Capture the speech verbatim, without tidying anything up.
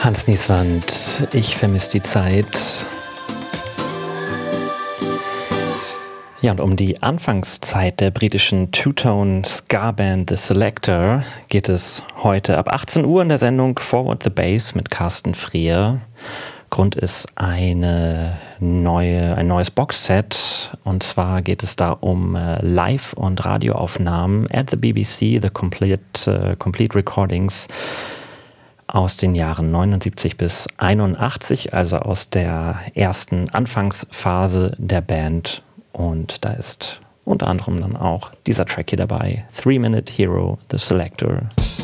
Hans Nieswand, ich vermisse die Zeit. Ja, und um die Anfangszeit der britischen Two-Tone-Ska-Band The Selecter geht es heute ab achtzehn Uhr in der Sendung Forward the Bass mit Carsten Freer. Grund ist eine neue, ein neues Boxset, und zwar geht es da um äh, Live- und Radioaufnahmen at the B B C, The Complete, uh, Complete Recordings aus den Jahren neunundsiebzig bis einundachtzig, also aus der ersten Anfangsphase der Band. Und da ist unter anderem dann auch dieser Track hier dabei, Three Minute Hero, The Selecter.